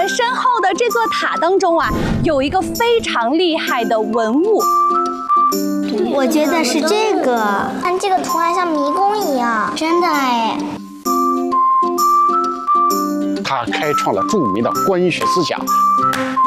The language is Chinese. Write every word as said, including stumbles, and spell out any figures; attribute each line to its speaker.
Speaker 1: 们身后的这座塔当中啊，有一个非常厉害的文物。
Speaker 2: 我觉得是这个，
Speaker 3: 看这个图案像迷宫一样，
Speaker 2: 真的哎。
Speaker 4: 他开创了著名的官学思想。